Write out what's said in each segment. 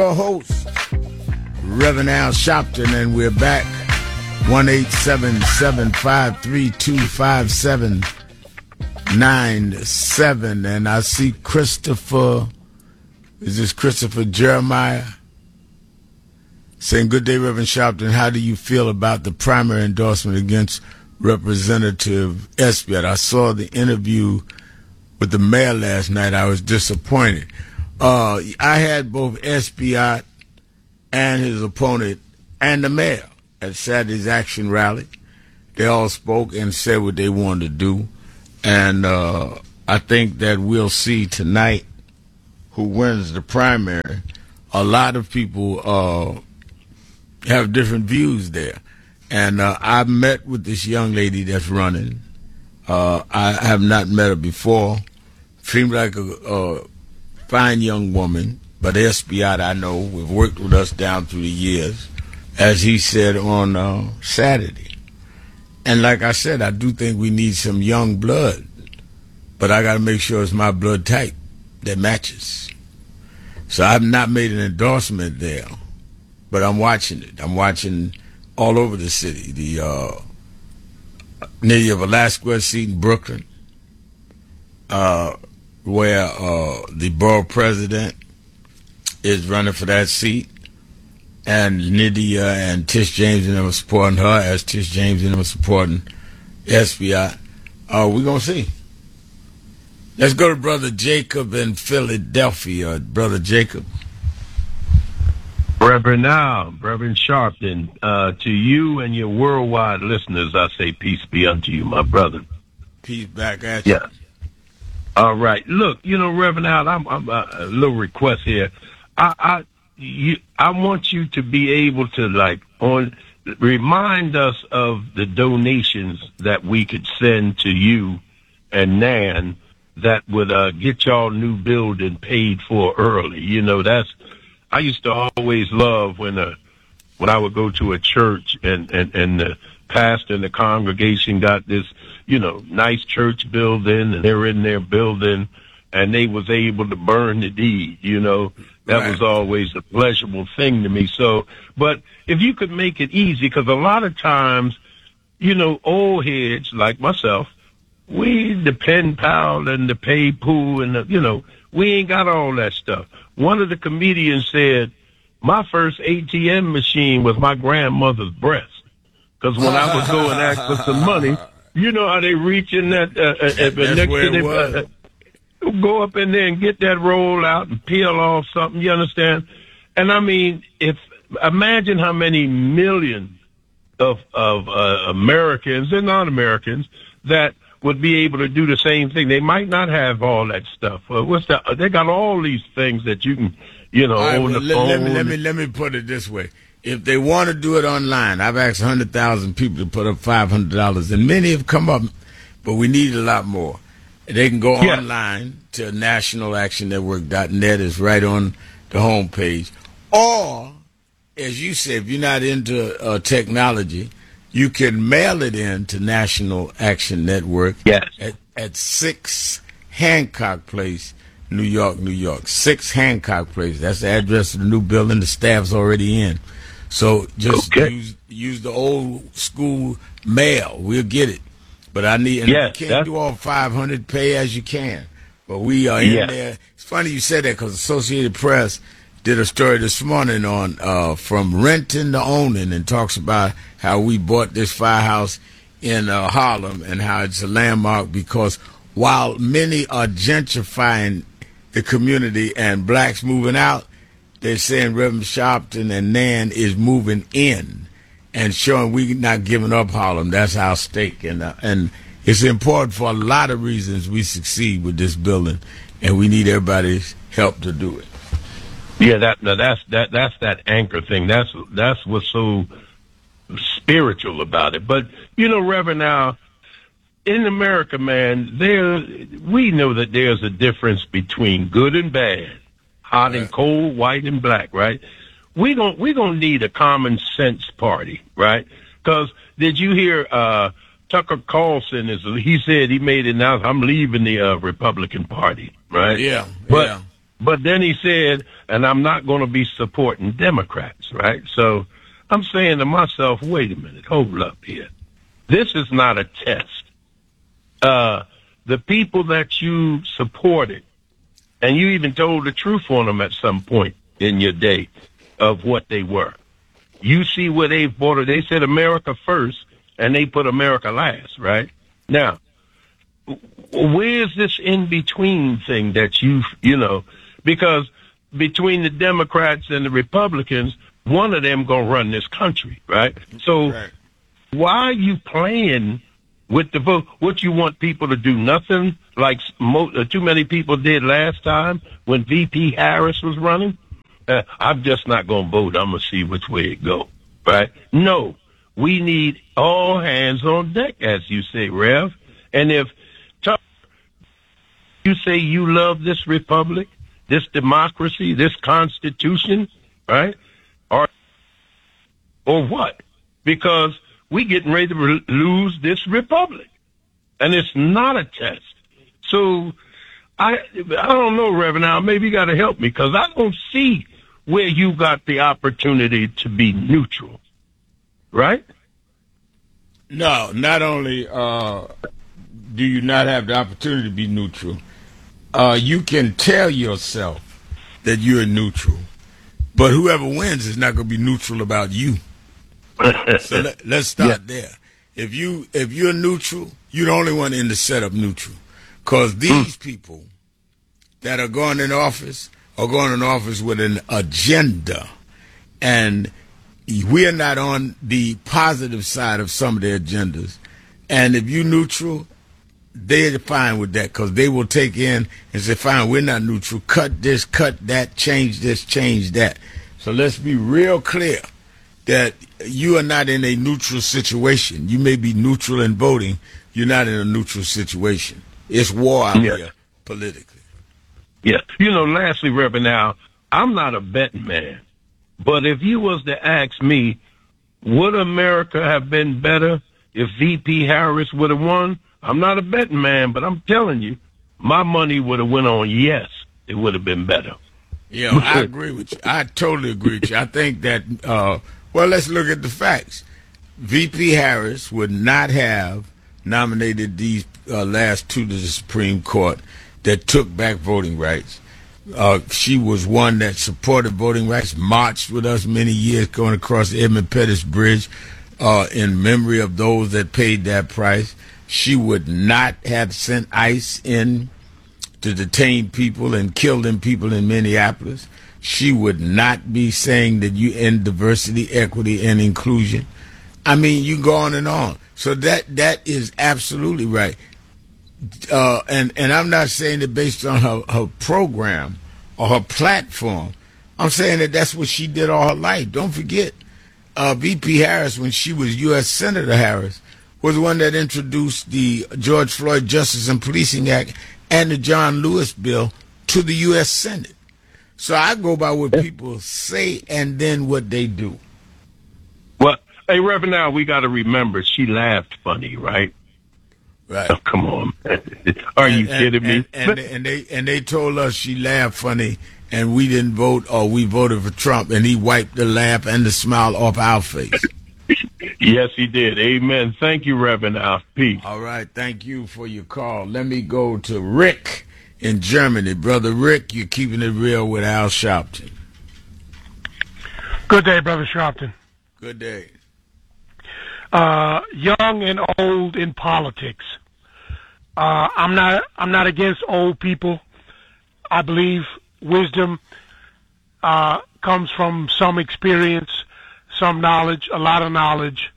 Your host, Reverend Al Sharpton, and we're back. 1-877-532-5797. And I see Christopher, is this Christopher Jeremiah? Saying, good day, Reverend Sharpton. How do you feel about the primary endorsement against Representative Esbiat? I saw the interview with the mayor last night. I was disappointed. I had both Esbiat and his opponent and the mayor at Saturday's Action Rally. They all spoke and said what they wanted to do. And I think that we'll see tonight who wins the primary. A lot of people have different views there. And I met with this young lady that's running. I have not met her before. Seemed like a fine young woman, but Esbiat I know, we've worked with us down through the years, as he said on Saturday. And like I said, I do think we need some young blood, but I got to make sure it's my blood type that matches. So I've not made an endorsement there, but I'm watching it. I'm watching all over the city. The near your Velasquez seat in Brooklyn, where the borough president is running for that seat, and Nydia and Tish James and them are supporting her, as Tish James and them are supporting Esbiat. We're going to see. Let's go to Brother Jacob in Philadelphia. Brother Jacob. Reverend Sharpton, to you and your worldwide listeners, I say peace be unto you, my brother. Peace back at you. Yeah. All right. Look, Reverend Al, I'm a little request here. I want you to be able to remind us of the donations that we could send to you and Nan that would get y'all new building paid for early. I used to always love when I would go to a church and the pastor and the congregation got this, nice church building, and they're in their building, and they was able to burn the deed, That Right. was always a pleasurable thing to me. So, but if you could make it easy, because a lot of times, old heads like myself, we the pen pal and the pay pool and we ain't got all that stuff. One of the comedians said, my first ATM machine was my grandmother's breast. Because when I would go and ask for some money, you know how they reach in that, That's where it was. Go up in there and get that roll out and peel off something, you understand? And I mean, imagine how many millions of Americans and non-Americans that would be able to do the same thing. They might not have all that stuff. They got all these things that you can, Right, on the phone. let me put it this way. If they want to do it online, I've asked 100,000 people to put up $500, and many have come up, but we need a lot more. They can go online to nationalactionnetwork.net. It's right on the homepage. Or, as you said, if you're not into technology, you can mail it in to National Action Network at 6 Hancock Place, New York, New York. 6 Hancock Place. That's the address of the new building. The staff's already in. So just use the old school mail. We'll get it. But you can't do all 500. Pay as you can. But we are in there. It's funny you said that because Associated Press did a story this morning on from renting to owning, and talks about how we bought this firehouse in Harlem and how it's a landmark because while many are gentrifying the community and blacks moving out, they're saying Reverend Sharpton and Nan is moving in and showing we not giving up Harlem. That's our stake. And it's important for a lot of reasons we succeed with this building, and we need everybody's help to do it. Yeah, that's that anchor thing. That's what's so spiritual about it. But Reverend, now in America, man, we know that there's a difference between good and bad, hot and cold, white and black, right? We're gonna need a common sense party, right? Because did you hear Tucker Carlson he said he made it now, I'm leaving the Republican Party, right? Yeah. But But then he said, and I'm not going to be supporting Democrats, right? So I'm saying to myself, wait a minute, hold up here. This is not a test. The people that you supported, and you even told the truth on them at some point in your day of what they were. You see where they've bought it. They said America first, and they put America last, right? Now, where's this in-between thing that you know, because between the Democrats and the Republicans, one of them going to run this country, right? So why are you playing with the vote? What, you want people to do nothing like too many people did last time when VP Harris was running? I'm just not going to vote. I'm going to see which way it go, right? No, we need all hands on deck, as you say, Rev. And if you say you love this republic, this democracy, this constitution, right? Or what? Because we getting ready to lose this republic. And it's not a test. So I don't know, Reverend Al, maybe you got to help me, because I don't see where you got the opportunity to be neutral, right? No, not only do you not have the opportunity to be neutral, you can tell yourself that you're neutral, but whoever wins is not going to be neutral about you. So let's start there. If you're neutral, you're the only one in the setup neutral, because these people that are going in office are going in office with an agenda, and we're not on the positive side of some of their agendas. And if you're neutral, they're fine with that, because they will take in and say, fine, we're not neutral. Cut this, cut that, change this, change that. So let's be real clear that you are not in a neutral situation. You may be neutral in voting. You're not in a neutral situation. It's war out here politically. Yeah. You know, lastly, Reverend Al, I'm not a betting man. But if you was to ask me, would America have been better if VP Harris would have won? I'm not a betting man, but I'm telling you, my money would have went on yes, it would have been better. Yeah, I agree with you. I totally agree with you. I think that, well, let's look at the facts. VP Harris would not have nominated these last two to the Supreme Court that took back voting rights. She was one that supported voting rights, marched with us many years going across the Edmund Pettus Bridge in memory of those that paid that price. She would not have sent ICE in to detain people and kill them people in Minneapolis. She would not be saying that you end diversity, equity, and inclusion. I mean, you go on and on. So that is absolutely right. And I'm not saying it based on her program or her platform. I'm saying that that's what she did all her life. Don't forget, VP Harris, when she was U.S. Senator Harris, was the one that introduced the George Floyd Justice and Policing Act and the John Lewis bill to the U.S. Senate. So I go by what people say and then what they do. Well, hey, Reverend, now we got to remember she laughed funny, right? Right. Oh, come on, man. Are you kidding me? And they told us she laughed funny, and we didn't vote, or we voted for Trump, and he wiped the laugh and the smile off our face. Yes, he did. Amen. Thank you, Reverend Al. Peace. All right. Thank you for your call. Let me go to Rick in Germany. Brother Rick, you're keeping it real with Al Sharpton. Good day, Brother Sharpton. Good day. Young and old in politics. I'm not against old people. I believe wisdom comes from some experience, some knowledge, a lot of knowledge.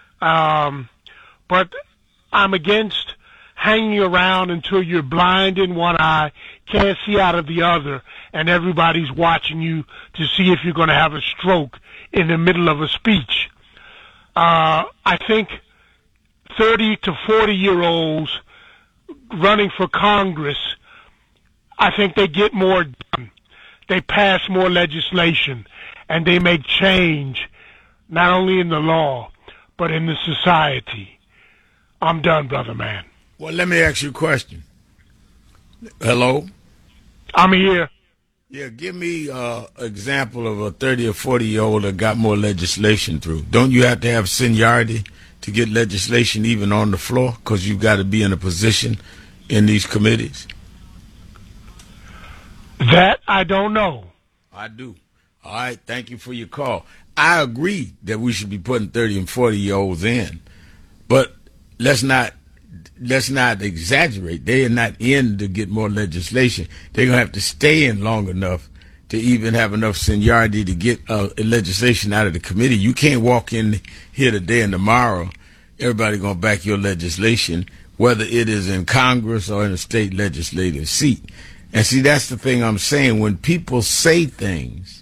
But I'm against hanging around until you're blind in one eye, can't see out of the other, and everybody's watching you to see if you're going to have a stroke in the middle of a speech. I think 30 to 40-year-olds running for Congress, I think they get more done. They pass more legislation, and they make change, not only in the law, but in the society. I'm done, brother man. Well, let me ask you a question. Hello? I'm here. Yeah, give me an example of a 30 or 40-year-old that got more legislation through. Don't you have to have seniority to get legislation even on the floor because you've got to be in a position in these committees? That I don't know. I do. All right, thank you for your call. I agree that we should be putting 30 and 40-year-olds in, but let's not exaggerate. They are not in to get more legislation. They're going to have to stay in long enough to even have enough seniority to get legislation out of the committee. You can't walk in here today and tomorrow, everybody going to back your legislation, whether it is in Congress or in a state legislative seat. And see, that's the thing I'm saying. When people say things